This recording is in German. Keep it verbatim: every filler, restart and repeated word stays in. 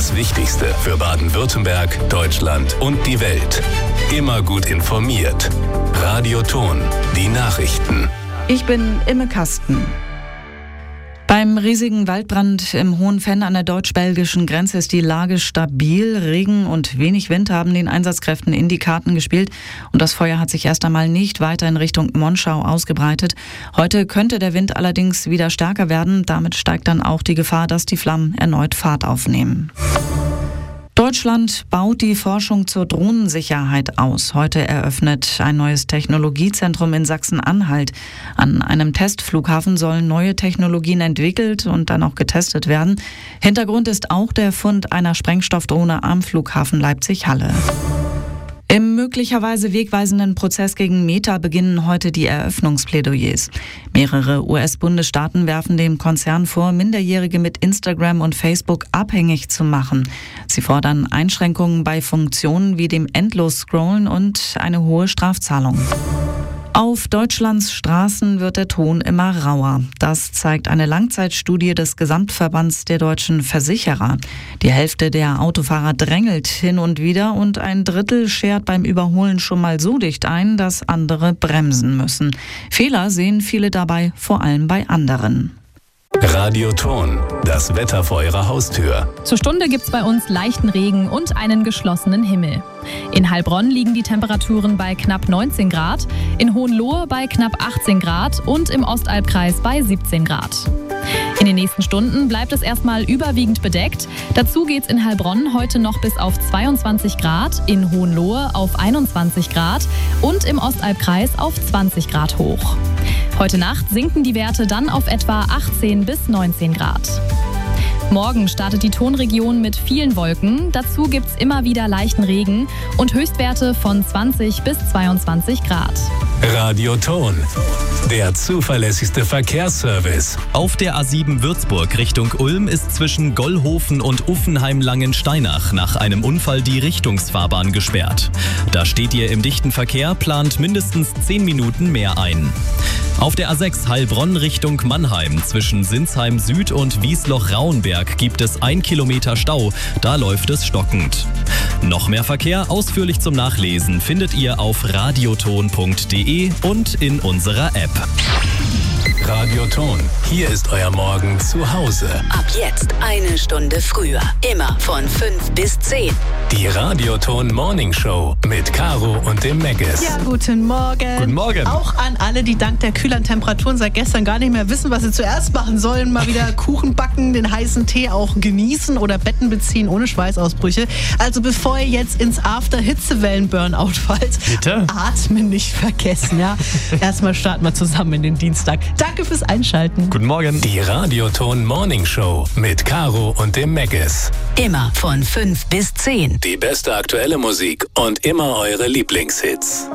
Das Wichtigste für Baden-Württemberg, Deutschland und die Welt. Immer gut informiert. Radio Thon, die Nachrichten. Ich bin Imme Kasten. Beim riesigen Waldbrand im Hohenfenn an der deutsch-belgischen Grenze ist die Lage stabil. Regen und wenig Wind haben den Einsatzkräften in die Karten gespielt. Und das Feuer hat sich erst einmal nicht weiter in Richtung Monschau ausgebreitet. Heute könnte der Wind allerdings wieder stärker werden. Damit steigt dann auch die Gefahr, dass die Flammen erneut Fahrt aufnehmen. Deutschland baut die Forschung zur Drohnensicherheit aus. Heute eröffnet ein neues Technologiezentrum in Sachsen-Anhalt. An einem Testflughafen sollen neue Technologien entwickelt und dann auch getestet werden. Hintergrund ist auch der Fund einer Sprengstoffdrohne am Flughafen Leipzig-Halle. Im möglicherweise wegweisenden Prozess gegen Meta beginnen heute die Eröffnungsplädoyers. Mehrere U S-Bundesstaaten werfen dem Konzern vor, Minderjährige mit Instagram und Facebook abhängig zu machen. Sie fordern Einschränkungen bei Funktionen wie dem Endlos-Scrollen und eine hohe Strafzahlung. Auf Deutschlands Straßen wird der Ton immer rauer. Das zeigt eine Langzeitstudie des Gesamtverbands der deutschen Versicherer. Die Hälfte der Autofahrer drängelt hin und wieder und ein Drittel schert beim Überholen schon mal so dicht ein, dass andere bremsen müssen. Fehler sehen viele dabei, vor allem bei anderen. Radio Thon, das Wetter vor Ihrer Haustür. Zur Stunde gibt's bei uns leichten Regen und einen geschlossenen Himmel. In Heilbronn liegen die Temperaturen bei knapp neunzehn Grad, in Hohenlohe bei knapp achtzehn Grad und im Ostalbkreis bei siebzehn Grad. In den nächsten Stunden bleibt es erstmal überwiegend bedeckt. Dazu geht's in Heilbronn heute noch bis auf zweiundzwanzig Grad, in Hohenlohe auf einundzwanzig Grad und im Ostalbkreis auf zwanzig Grad hoch. Heute Nacht sinken die Werte dann auf etwa achtzehn bis neunzehn Grad. Morgen startet die Thonregion mit vielen Wolken. Dazu gibt's immer wieder leichten Regen und Höchstwerte von zwanzig bis zweiundzwanzig Grad. Radio Thon, der zuverlässigste Verkehrsservice. Auf der A sieben Würzburg Richtung Ulm ist zwischen Gollhofen und Uffenheim-Langensteinach nach einem Unfall die Richtungsfahrbahn gesperrt. Da steht ihr im dichten Verkehr, plant mindestens zehn Minuten mehr ein. Auf der A sechs Heilbronn Richtung Mannheim zwischen Sinsheim Süd und Wiesloch-Rauenberg gibt es ein Kilometer Stau. Da läuft es stockend. Noch mehr Verkehr ausführlich zum Nachlesen findet ihr auf radioton punkt de und in unserer App. Radio Thon, hier ist euer Morgen zu Hause. Ab jetzt eine Stunde früher. Immer von fünf bis zehn. Die Radio Thon Morning Show mit Caro und dem Meggis. Ja, guten Morgen. Guten Morgen. Auch an alle, die dank der kühleren Temperaturen seit gestern gar nicht mehr wissen, was sie zuerst machen sollen. Mal wieder Kuchen backen, den heißen Tee auch genießen oder Betten beziehen ohne Schweißausbrüche. Also bevor ihr jetzt ins After-Hitzewellen-Burnout fallt, Bitte? atmen nicht vergessen. Ja? Erstmal starten wir zusammen in den Dienstag. Danke fürs Einschalten. Guten Morgen. Die Radio Thon Morning Show mit Caro und dem Meggis. Immer von fünf bis zehn. Die beste aktuelle Musik und immer eure Lieblingshits.